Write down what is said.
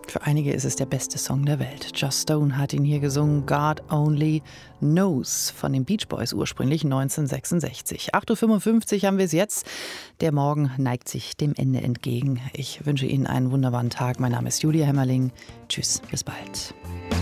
Für einige ist es der beste Song der Welt. Joss Stone hat ihn hier gesungen, God Only Knows, von den Beach Boys ursprünglich 1966. 8.55 Uhr haben wir es jetzt. Der Morgen neigt sich dem Ende entgegen. Ich wünsche Ihnen einen wunderbaren Tag. Mein Name ist Julia Hemmerling. Tschüss, bis bald.